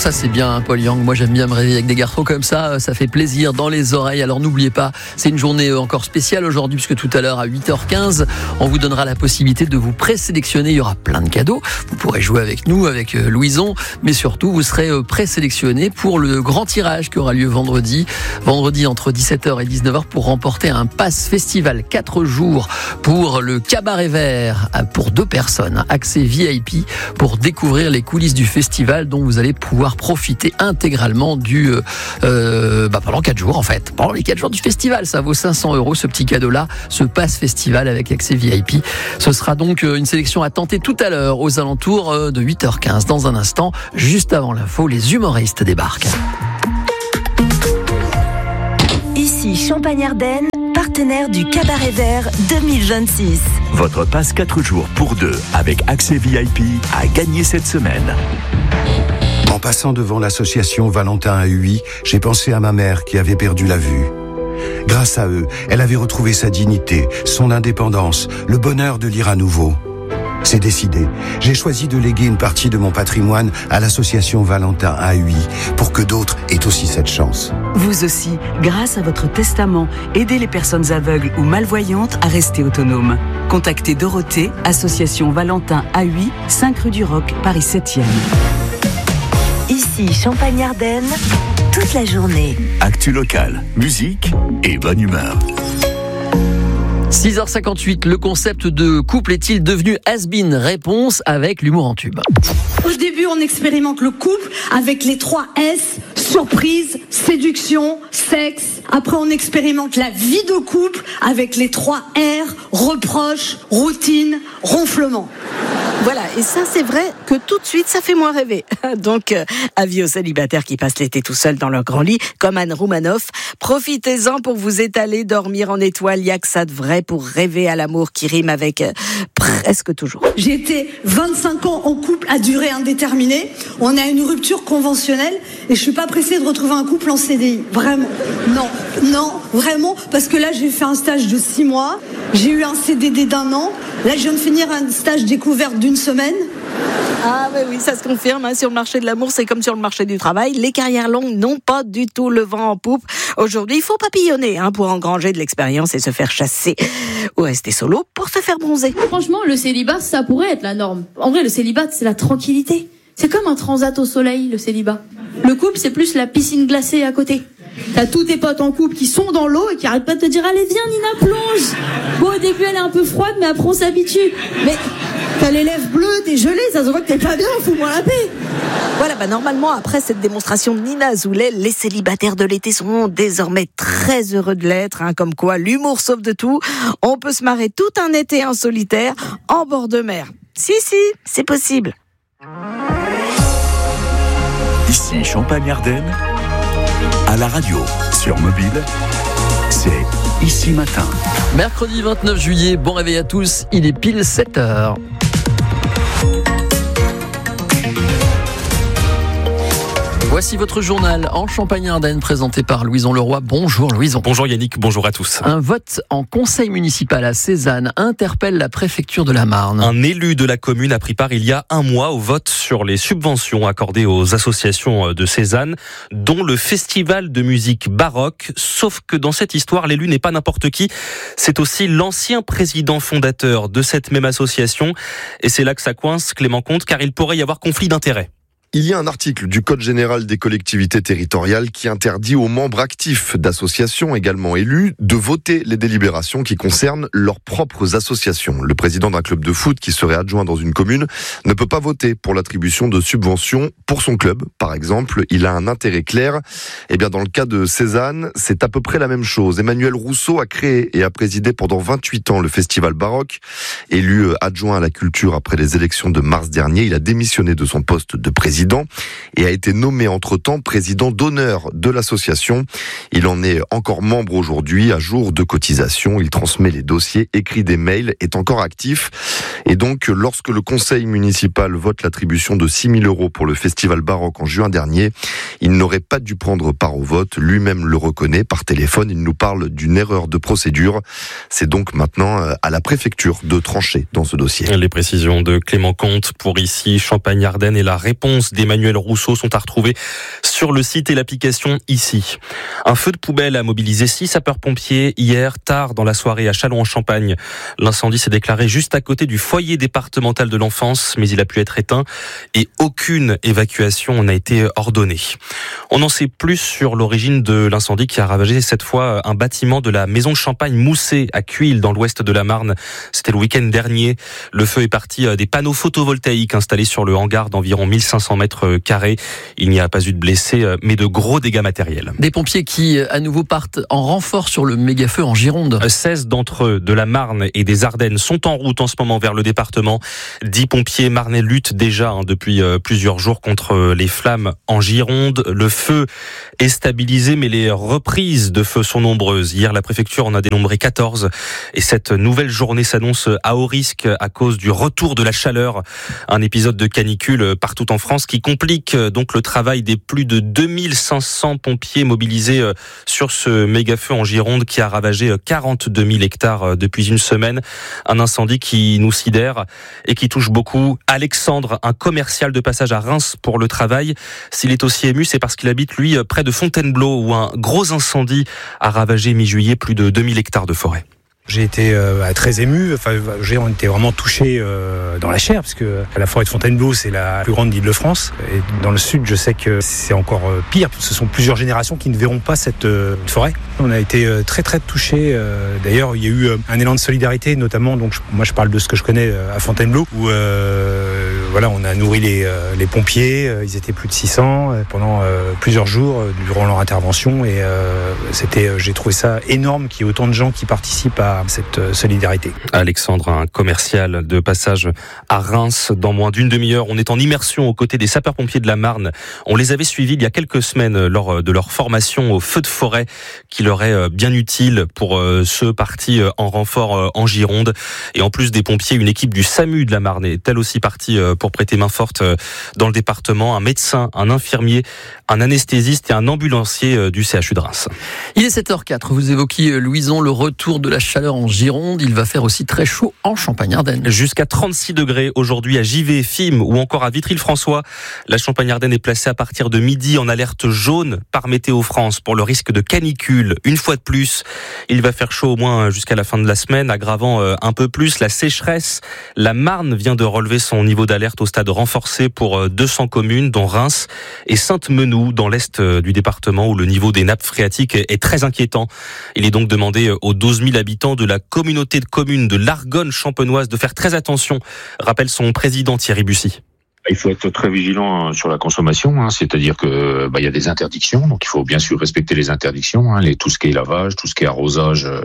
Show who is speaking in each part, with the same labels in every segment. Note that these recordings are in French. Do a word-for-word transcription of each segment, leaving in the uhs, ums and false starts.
Speaker 1: ça c'est bien, hein, Paul Yang. Moi j'aime bien me réveiller avec des garçons comme ça, ça fait plaisir dans les oreilles. Alors n'oubliez pas, c'est une journée encore spéciale aujourd'hui, puisque tout à l'heure à huit heures quinze, on vous donnera la possibilité de vous présélectionner. Il y aura plein de cadeaux. Vous pourrez jouer avec nous, avec Louison, mais surtout vous serez présélectionné pour le grand tirage qui aura lieu vendredi. Vendredi entre dix-sept heures et dix-neuf heures pour remporter un pass festival quatre jours pour le Cabaret Vert pour deux personnes. Accès V I P pour découvrir les coulisses du festival dont vous allez pouvoir profiter intégralement du euh, bah pendant quatre jours en fait. Pendant les quatre jours du festival, ça vaut cinq cents euros ce petit cadeau-là, ce pass festival avec accès V I P. Ce sera donc une sélection à tenter tout à l'heure aux alentours de huit heures quinze. Dans un instant, juste avant l'info, les humoristes débarquent.
Speaker 2: Ici Champagne-Ardenne, partenaire du Cabaret Vert deux mille vingt-six.
Speaker 3: Votre passe quatre jours pour deux avec accès V I P à gagner cette semaine.
Speaker 4: En passant devant l'association Valentin à Huy, j'ai pensé à ma mère qui avait perdu la vue. Grâce à eux, elle avait retrouvé sa dignité, son indépendance, le bonheur de lire à nouveau. C'est décidé. J'ai choisi de léguer une partie de mon patrimoine à l'association Valentin à Huy pour que d'autres aient aussi cette chance.
Speaker 5: Vous aussi, grâce à votre testament, aidez les personnes aveugles ou malvoyantes à rester autonomes. Contactez Dorothée, association Valentin à Huy, cinq rue du Roc, Paris septième.
Speaker 2: Ici Champagne-Ardenne, toute la journée.
Speaker 3: Actu locale, musique et bonne humeur.
Speaker 1: six heures cinquante-huit, le concept de couple est-il devenu has-been? Réponse avec l'humour en tube.
Speaker 6: Au début, on expérimente le couple avec les trois S, surprise, séduction, sexe. Après, on expérimente la vie de couple avec les trois R, reproche, routine, ronflement.
Speaker 7: Voilà, et ça c'est vrai que tout de suite ça fait moins rêver. Donc euh, avis aux célibataires qui passent l'été tout seuls dans leur grand lit, comme Anne Roumanoff, profitez-en pour vous étaler, dormir en étoile, y a que ça de vrai pour rêver à l'amour qui rime avec euh, presque toujours.
Speaker 6: J'ai été vingt-cinq ans en couple à durée indéterminée, on a une rupture conventionnelle et je suis pas pressée de retrouver un couple en C D I, vraiment. Non, non, vraiment, parce que là j'ai fait un stage de six mois, j'ai eu un C D D d'un an, là je viens de finir un stage découverte d'une semaine.
Speaker 7: Ah oui, oui, ça se confirme, hein, sur le marché de l'amour, c'est comme sur le marché du travail. Les carrières longues n'ont pas du tout le vent en poupe. Aujourd'hui, il faut papillonner hein, pour engranger de l'expérience et se faire chasser ou rester solo pour se faire bronzer.
Speaker 8: Franchement, le célibat, ça pourrait être la norme. En vrai, le célibat, c'est la tranquillité. C'est comme un transat au soleil, le célibat. Le couple, c'est plus la piscine glacée à côté. T'as tous tes potes en couple qui sont dans l'eau et qui arrêtent pas de te dire « Allez, viens, Nina, plonge !» Bon, au début, elle est un peu froide, mais après, on s'habitue. Mais t'as les lèvres bleues, t'es gelée, ça se voit que t'es pas bien, fous-moi la paix.
Speaker 7: Voilà, bah normalement, après cette démonstration de Nina Azoulay, les célibataires de l'été seront désormais très heureux de l'être, hein, comme quoi l'humour sauve de tout. On peut se marrer tout un été en solitaire, en bord de mer. Si, si, c'est possible.
Speaker 3: Ici Champagne-Ardenne, à la radio, sur mobile, c'est Ici Matin.
Speaker 1: Mercredi vingt-neuf juillet, bon réveil à tous, il est pile sept heures. Voici votre journal en Champagne-Ardenne présenté par Louison Leroy. Bonjour Louison.
Speaker 9: Bonjour Yannick, bonjour à tous.
Speaker 1: Un vote en conseil municipal à Cézanne interpelle la préfecture de la Marne.
Speaker 9: Un élu de la commune a pris part il y a un mois au vote sur les subventions accordées aux associations de Cézanne, dont le festival de musique baroque. Sauf que dans cette histoire, l'élu n'est pas n'importe qui. C'est aussi l'ancien président fondateur de cette même association. Et c'est là que ça coince, Clément Comte, car il pourrait y avoir conflit d'intérêts.
Speaker 10: Il y a un article du Code général des collectivités territoriales qui interdit aux membres actifs d'associations également élus de voter les délibérations qui concernent leurs propres associations. Le président d'un club de foot qui serait adjoint dans une commune ne peut pas voter pour l'attribution de subventions pour son club. Par exemple, il a un intérêt clair. Eh bien, dans le cas de Cézanne, c'est à peu près la même chose. Emmanuel Rousseau a créé et a présidé pendant vingt-huit ans le festival baroque. Élu adjoint à la culture après les élections de mars dernier, il a démissionné de son poste de président et a été nommé entre-temps président d'honneur de l'association. Il en est encore membre aujourd'hui, à jour de cotisation. Il transmet les dossiers, écrit des mails, est encore actif. Et donc, lorsque le conseil municipal vote l'attribution de six mille euros pour le festival baroque en juin dernier, il n'aurait pas dû prendre part au vote. Lui-même le reconnaît par téléphone. Il nous parle d'une erreur de procédure. C'est donc maintenant à la préfecture de trancher dans ce dossier.
Speaker 9: Les précisions de Clément Comte pour ici Champagne-Ardenne et la réponse d'annonce d'Emmanuel Rousseau sont à retrouver sur le site et l'application ici. Un feu de poubelle a mobilisé six sapeurs-pompiers hier tard dans la soirée à Châlons-en-Champagne. L'incendie s'est déclaré juste à côté du foyer départemental de l'enfance, mais il a pu être éteint et aucune évacuation n'a été ordonnée. On en sait plus sur l'origine de l'incendie qui a ravagé cette fois un bâtiment de la maison de Champagne Mousset à Cuil dans l'ouest de la Marne. C'était le week-end dernier. Le feu est parti des panneaux photovoltaïques installés sur le hangar d'environ mille cinq cents mètres carrés. Il n'y a pas eu de blessés, mais de gros dégâts matériels.
Speaker 1: Des pompiers qui, à nouveau, partent en renfort sur le méga-feu en Gironde.
Speaker 9: seize d'entre eux de la Marne et des Ardennes sont en route en ce moment vers le département. dix pompiers marnais luttent déjà hein, depuis euh, plusieurs jours contre les flammes en Gironde. Le feu est stabilisé, mais les reprises de feu sont nombreuses. Hier, la préfecture en a dénombré quatorze. Et cette nouvelle journée s'annonce à haut risque à cause du retour de la chaleur. Un épisode de canicule partout en France qui complique donc le travail des plus de deux mille cinq cents pompiers mobilisés sur ce méga-feu en Gironde qui a ravagé quarante-deux mille hectares depuis une semaine. Un incendie qui nous sidère et qui touche beaucoup. Alexandre, un commercial de passage à Reims pour le travail. S'il est aussi ému, c'est parce qu'il habite, lui, près de Fontainebleau où un gros incendie a ravagé mi-juillet plus de deux mille hectares de forêt.
Speaker 11: J'ai été euh, très ému, enfin, j'ai on était vraiment touché euh, dans la chair parce que la forêt de Fontainebleau c'est la plus grande d'Île-de-France et dans le sud je sais que c'est encore euh, pire. Ce sont plusieurs générations qui ne verront pas cette euh, forêt. On a été euh, très très touchés. Euh, d'ailleurs il y a eu euh, un élan de solidarité notamment. Donc je, moi je parle de ce que je connais euh, à Fontainebleau où euh, voilà on a nourri les, euh, les pompiers. Euh, ils étaient plus de six cents euh, pendant euh, plusieurs jours euh, durant leur intervention et euh, c'était euh, j'ai trouvé ça énorme qu'il y ait autant de gens qui participent à cette solidarité.
Speaker 9: Alexandre, un commercial de passage à Reims. Dans moins d'une demi-heure, on est en immersion aux côtés des sapeurs-pompiers de la Marne. On les avait suivis il y a quelques semaines lors de leur formation au feu de forêt qui leur est bien utile pour ceux partis en renfort en Gironde. Et en plus des pompiers, une équipe du SAMU de la Marne est elle aussi partie pour prêter main forte dans le département. Un médecin, un infirmier, un anesthésiste et un ambulancier du C H U de Reims.
Speaker 1: Il est sept heures quatre. Vous évoquiez, Louison, le retour de la chaleur en Gironde. Il va faire aussi très chaud en Champagne-Ardenne.
Speaker 9: Jusqu'à trente-six degrés aujourd'hui à Givet, Fismes ou encore à Vitry-le-François. La Champagne-Ardenne est placée à partir de midi en alerte jaune par Météo France pour le risque de canicule. Une fois de plus, il va faire chaud au moins jusqu'à la fin de la semaine, aggravant un peu plus la sécheresse. La Marne vient de relever son niveau d'alerte au stade renforcé pour deux cents communes, dont Reims et Sainte-Menou, dans l'est du département, où le niveau des nappes phréatiques est très inquiétant. Il est donc demandé aux douze mille habitants de la communauté de communes de l'Argonne champenoise de faire très attention, rappelle son président Thierry Bussy.
Speaker 12: Il faut être très vigilant sur la consommation, hein, c'est-à-dire que bah, il y a des interdictions, donc il faut bien sûr respecter les interdictions, hein, les, tout ce qui est lavage, tout ce qui est arrosage euh,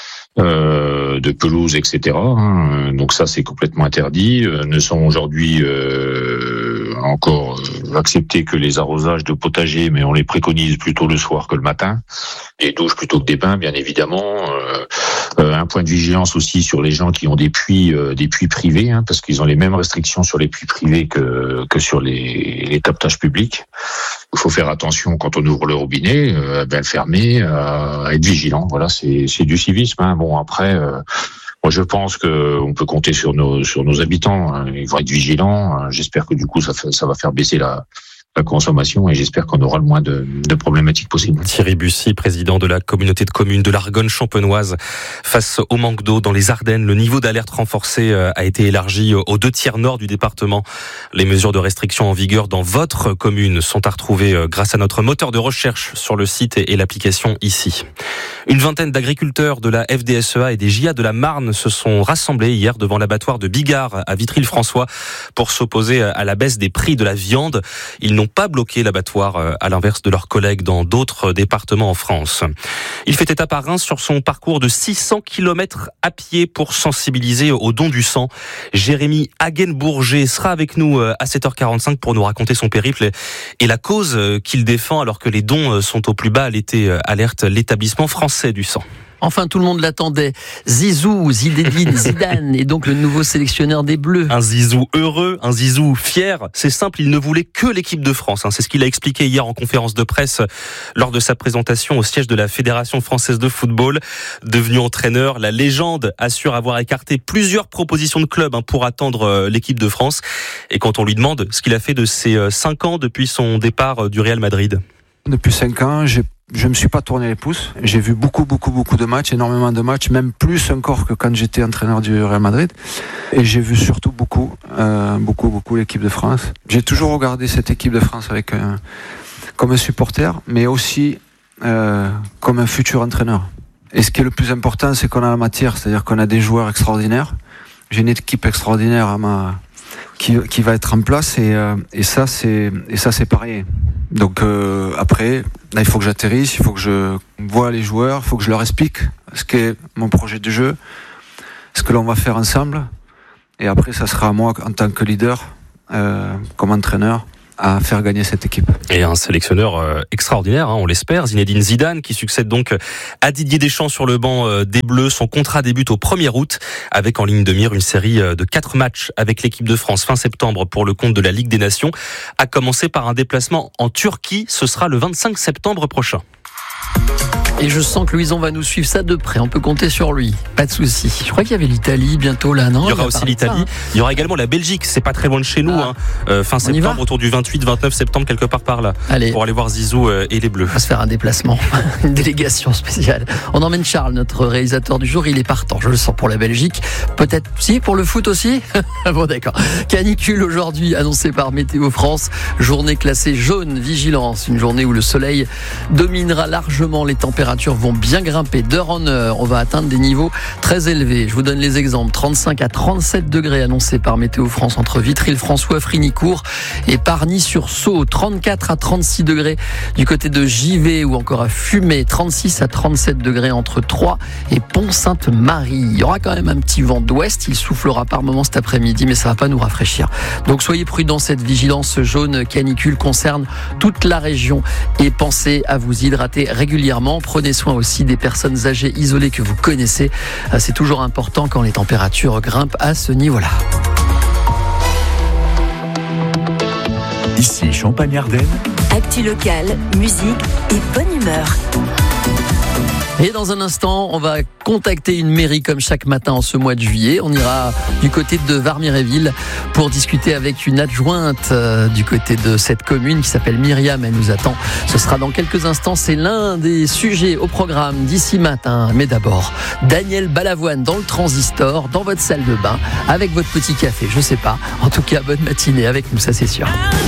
Speaker 12: euh, de pelouse, et cetera. Hein, donc ça c'est complètement interdit. Euh, ne sont aujourd'hui euh, encore euh, acceptés que les arrosages de potager, mais on les préconise plutôt le soir que le matin. Les douches plutôt que des bains, bien évidemment. Euh, Euh, un point de vigilance aussi sur les gens qui ont des puits, euh, des puits privés, hein, parce qu'ils ont les mêmes restrictions sur les puits privés que que sur les, les captages publics. Il faut faire attention quand on ouvre le robinet, euh, bien le fermer, euh, être vigilant. Voilà, c'est c'est du civisme. Hein. Bon après. Euh, Moi, je pense que on peut compter sur nos sur nos habitants. Hein. Ils vont être vigilants. J'espère que du coup, ça fait, ça va faire baisser la la consommation et j'espère qu'on aura le moins de, de problématiques possibles.
Speaker 9: Thierry Bussy, président de la communauté de communes de l'Argonne champenoise. Face au manque d'eau dans les Ardennes, le niveau d'alerte renforcé a été élargi aux deux tiers nord du département. Les mesures de restriction en vigueur dans votre commune sont à retrouver grâce à notre moteur de recherche sur le site et l'application ici. Une vingtaine d'agriculteurs de la F D S E A et des J A de la Marne se sont rassemblés hier devant l'abattoir de Bigard à Vitry-le-François pour s'opposer à la baisse des prix de la viande. Ils n'ont pas bloqué l'abattoir à l'inverse de leurs collègues dans d'autres départements en France. Il fait étape à Reims sur son parcours de six cents kilomètres à pied pour sensibiliser au don du sang. Jérémy Hagenbourger sera avec nous à sept heures quarante-cinq pour nous raconter son périple et la cause qu'il défend alors que les dons sont au plus bas à l'été, alerte l'établissement français du sang.
Speaker 1: Enfin, tout le monde l'attendait. Zizou, Zinedine Zidane est donc le nouveau sélectionneur des Bleus.
Speaker 9: Un Zizou heureux, un Zizou fier. C'est simple, il ne voulait que l'équipe de France. C'est ce qu'il a expliqué hier en conférence de presse lors de sa présentation au siège de la Fédération française de football. Devenu entraîneur, la légende assure avoir écarté plusieurs propositions de clubs pour attendre l'équipe de France. Et quand on lui demande ce qu'il a fait de ces cinq ans depuis son départ du Real Madrid.
Speaker 13: Depuis cinq ans, j'ai Je me suis pas tourné les pouces. J'ai vu beaucoup, beaucoup, beaucoup de matchs, énormément de matchs, même plus encore que quand j'étais entraîneur du Real Madrid. Et j'ai vu surtout beaucoup, euh, beaucoup, beaucoup l'équipe de France. J'ai toujours regardé cette équipe de France avec un, comme un supporter, mais aussi euh, comme un futur entraîneur. Et ce qui est le plus important, c'est qu'on a la matière, c'est-à-dire qu'on a des joueurs extraordinaires. J'ai une équipe extraordinaire à ma qui, qui va être en place et, euh, et ça c'est et ça c'est pareil. Donc euh, après, là il faut que j'atterrisse, il faut que je vois les joueurs, il faut que je leur explique ce qu'est mon projet de jeu, ce que l'on va faire ensemble. Et après, ça sera à moi en tant que leader, euh, comme entraîneur, à faire gagner cette équipe.
Speaker 9: Et un sélectionneur euh, extraordinaire, hein, on l'espère, Zinedine Zidane, qui succède donc à Didier Deschamps sur le banc euh, des Bleus. Son contrat débute au premier août, avec en ligne de mire une série euh, de quatre matchs avec l'équipe de France fin septembre pour le compte de la Ligue des Nations, à commencer par un déplacement en Turquie. Ce sera le vingt-cinq septembre prochain.
Speaker 1: Et je sens que Louison va nous suivre ça de près. On peut compter sur lui. Pas de souci. Je crois qu'il y avait l'Italie bientôt là, non?
Speaker 9: Il y aura aussi l'Italie. Ça, hein. Il y aura également la Belgique. C'est pas très loin de chez nous. Ah. Hein. Euh, fin septembre, autour du vingt-huit vingt-neuf septembre, quelque part par là.
Speaker 1: Allez.
Speaker 9: Pour aller voir Zizou euh, et les Bleus.
Speaker 1: On va se faire un déplacement. Une délégation spéciale. On emmène Charles, notre réalisateur du jour. Il est partant. Je le sens pour la Belgique. Peut-être si pour le foot aussi. Bon, d'accord. Canicule aujourd'hui, annoncée par Météo France. Journée classée jaune, vigilance. Une journée où le soleil dominera largement. Les températures vont bien grimper d'heure en heure. On va atteindre des niveaux très élevés. Je vous donne les exemples. trente-cinq à trente-sept degrés annoncés par Météo France entre Vitry-le-François, Frignicourt et Pargny-sur-Saulx. trente-quatre à trente-six degrés du côté de Givet ou encore à Fumay. trente-six à trente-sept degrés entre Troyes et Pont-Sainte-Marie. Il y aura quand même un petit vent d'ouest. Il soufflera par moments cet après-midi, mais ça va pas nous rafraîchir. Donc soyez prudents. Cette vigilance jaune canicule concerne toute la région et pensez à vous hydrater régulièrement. Prenez soin aussi des personnes ardées isolées que vous connaissez. C'est toujours important quand les températures grimpent à ce niveau-là.
Speaker 3: Ici Champagne-Ardenne.
Speaker 2: Actu locale, musique et bonne humeur.
Speaker 1: Et dans un instant, on va contacter une mairie comme chaque matin en ce mois de juillet. On ira du côté de Varmiréville pour discuter avec une adjointe euh, du côté de cette commune qui s'appelle Myriam. Elle nous attend. Ce sera dans quelques instants. C'est l'un des sujets au programme d'ici matin. Mais d'abord, Daniel Balavoine dans le transistor, dans votre salle de bain, avec votre petit café. Je sais pas. En tout cas, bonne matinée avec nous, ça c'est sûr.